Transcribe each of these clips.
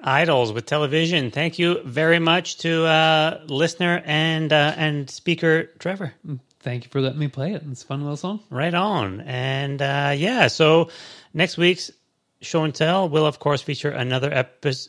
Idols with Television. Thank you very much to listener and speaker Trevor. Thank you for letting me play it. It's a fun little song. Right on. And so next week's Show and Tell will, of course, feature another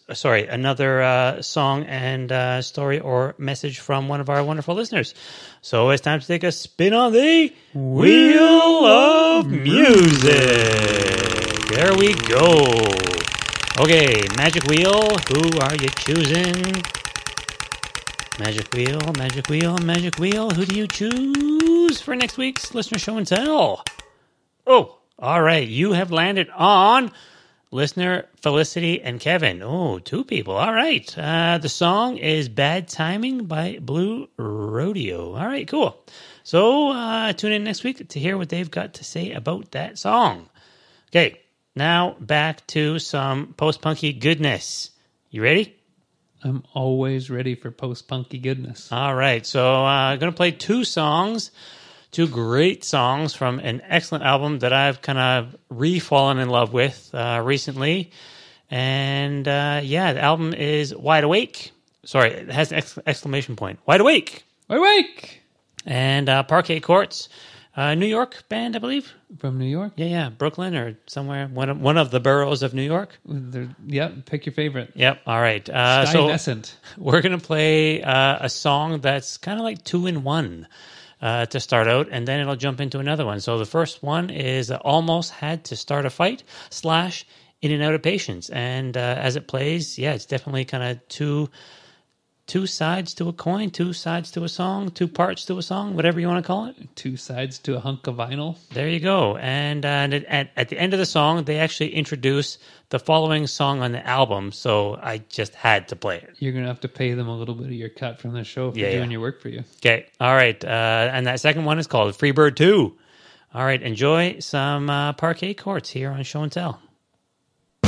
song and story or message from one of our wonderful listeners. So it's time to take a spin on the Wheel of Music. There we go. Okay, Magic Wheel, who are you choosing? Magic Wheel, Magic Wheel, Magic Wheel, who do you choose for next week's Listener Show and Tell? Oh, all right, you have landed on listener Felicity and Kevin. Oh, two people, all right. The song is Bad Timing by Blue Rodeo. All right, cool. So tune in next week to hear what they've got to say about that song. Okay. Now, back to some post-punky goodness. You ready? I'm always ready for post-punky goodness. All right, so I'm going to play two great songs from an excellent album that I've kind of re-fallen in love with recently. And, the album is Wide Awake. Sorry, it has an exclamation point. Wide Awake! Wide Awake! And Parquet Courts. New York band, I believe. From New York? Yeah, Brooklyn or somewhere, one of the boroughs of New York. Pick your favorite. Yep, all right. Skynessent. We're going to play a song that's kind of like 2-in-1 to start out, and then it'll jump into another one. So the first one is Almost Had to Start a Fight / In and Out of Patience. And as it plays, it's definitely kind of two sides to a coin, two sides to a song, two parts to a song, whatever you want to call it. Two sides to a hunk of vinyl. There you go. And at the end of the song, they actually introduce the following song on the album, so I just had to play it. You're going to have to pay them a little bit of your cut from the show for doing your work for you. Okay. All right. And that second one is called Freebird 2. All right. Enjoy some Parquet Courts here on Show and Tell.